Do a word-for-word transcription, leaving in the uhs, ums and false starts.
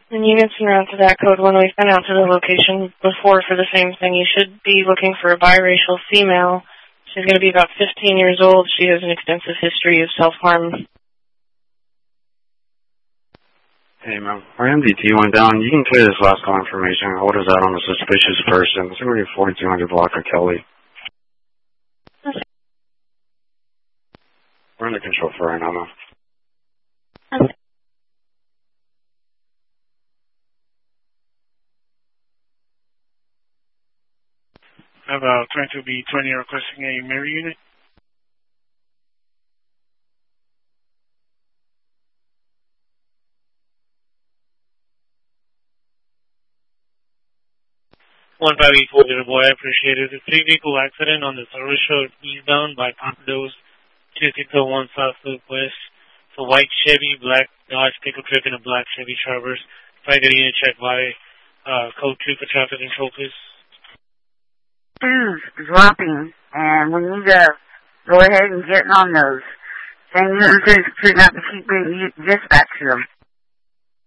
When you get sent out to that code, when we've been out to the location before for the same thing, you should be looking for a biracial female. She's going to be about fifteen years old. She has an extensive history of self-harm. Hey, ma'am. Our M D T went down. You can clear this last call information and hold us out on a suspicious person. It's going to be forty-two hundred block of Kelly. Okay. We're under control for right now, ma'am. Okay. I have a twenty-two B twenty requesting a mirror unit. one five eight four zero, boy, I appreciate it. A three-vehicle accident on the service road eastbound by Pompadours, two six zero one South Southwest. It's a white Chevy, black Dodge pickup truck, and a black Chevy Traverse. If I get a unit check by uh, code two for traffic control, please. Two's dropping, and we need to go ahead and get on those. Same units, not to keep getting dispatch to them.